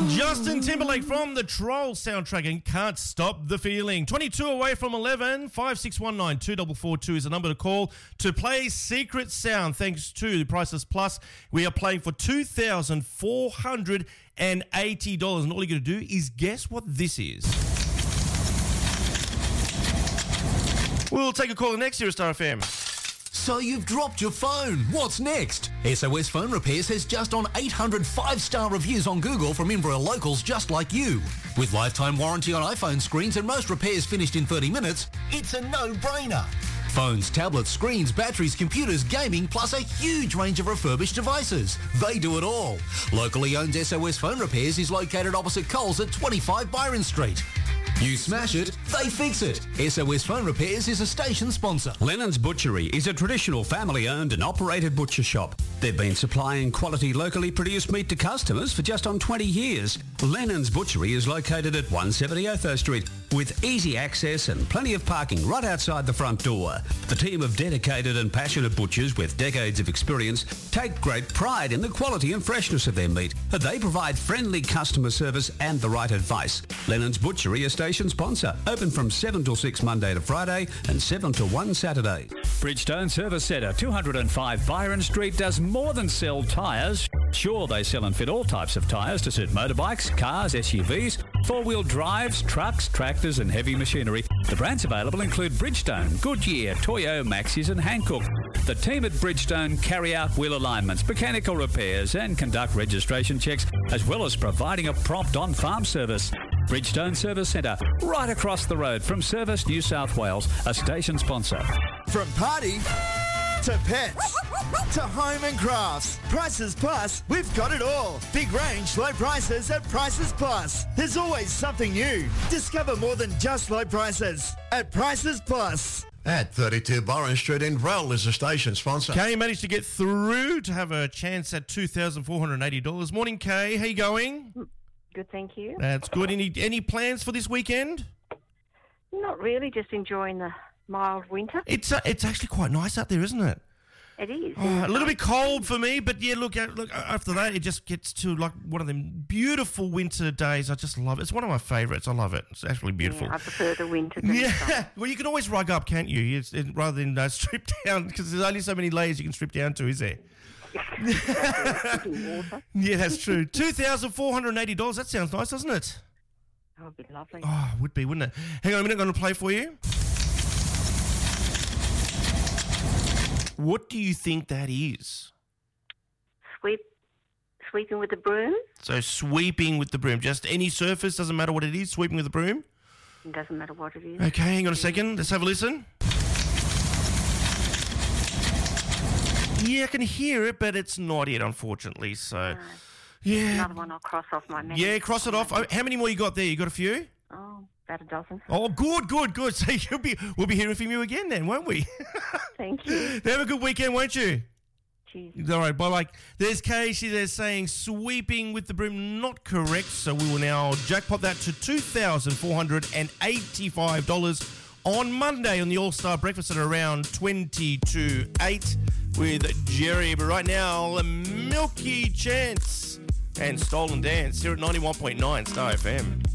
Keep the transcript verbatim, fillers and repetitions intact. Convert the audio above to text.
Justin Timberlake from the Troll soundtrack and Can't Stop the Feeling. twenty-two away from eleven. five six one nine two four four two is the number to call to play Secret Sound. Thanks to Priceless Plus, we are playing for two thousand four hundred eighty dollars. And all you got to do is guess what this is. We'll take a call next year at Star F M. So you've dropped your phone. What's next? S O S Phone Repairs has just on eight hundred five-star reviews on Google from Inverell locals just like you. With lifetime warranty on iPhone screens and most repairs finished in thirty minutes, it's a no-brainer. Phones, tablets, screens, batteries, computers, gaming, plus a huge range of refurbished devices. They do it all. Locally owned S O S Phone Repairs is located opposite Coles at twenty-five Byron Street. You smash it, they fix it. S O S Phone Repairs is a station sponsor. Lennon's Butchery is a traditional family-owned and operated butcher shop. They've been supplying quality locally produced meat to customers for just on twenty years. Lennon's Butchery is located at one seventy Otho Street with easy access and plenty of parking right outside the front door. The team of dedicated and passionate butchers with decades of experience take great pride in the quality and freshness of their meat. They provide friendly customer service and the right advice. Lennon's Butchery, a station sponsor, open from seven till six Monday to Friday and seven till one Saturday. Bridgestone Service Centre, two oh five Byron Street, does more than sell tyres. Sure, they sell and fit all types of tyres to suit motorbikes, cars, S U Vs, four-wheel drives, trucks, tractors and heavy machinery. The brands available include Bridgestone, Goodyear, Toyo, Maxxis and Hankook. The team at Bridgestone carry out wheel alignments, mechanical repairs and conduct registration checks, as well as providing a prompt on-farm service. Bridgestone Service Centre, right across the road from Service New South Wales, a station sponsor. From party to pets to home and crafts, Prices Plus, we've got it all. Big range, low prices at Prices Plus. There's always something new. Discover more than just low prices at Prices Plus. At thirty-two Byron Street in Inverell is a station sponsor. Kay managed to get through to have a chance at two thousand four hundred eighty dollars. Morning, Kay. How you going? Good, thank you. That's good. Any any plans for this weekend? Not really, just enjoying the mild winter. It's uh, it's actually quite nice out there, isn't it? It is. Oh, a little bit cold for me, but yeah, look, uh, look. After that, it just gets to like one of them beautiful winter days. I just love it. It's one of my favourites. I love it. It's actually beautiful. Yeah, I prefer the winter than yeah. the summer. Well, you can always rug up, can't you? It's, it, rather than uh, strip down, because there's only so many layers you can strip down to, is there? Yeah, that's true. two thousand four hundred eighty dollars. That sounds nice, doesn't it? That would be lovely. Oh, it would be, wouldn't it? Hang on a minute, I'm going to play for you. What do you think that is? Sweep, sweeping with the broom. So sweeping with the broom. Just any surface, doesn't matter what it is, sweeping with the broom? It doesn't matter what it is. Okay, hang on a second. Let's have a listen. Yeah, I can hear it, but it's not it, unfortunately. So, No. yeah. Another one I'll cross off my memory. Yeah, cross it off. Oh, how many more you got there? You got a few? Oh, about a dozen. Oh, good, good, good. So you'll be, we'll be hearing from you again then, won't we? Thank you. Have a good weekend, won't you? Cheers. All right, bye-bye. There's Casey there saying sweeping with the broom, not correct. So we will now jackpot that to two thousand four hundred eighty-five dollars on Monday on the All-Star Breakfast at around twenty to eight with Jerry. But right now, Milky Chance and Stolen Dance here at ninety-one point nine Star F M.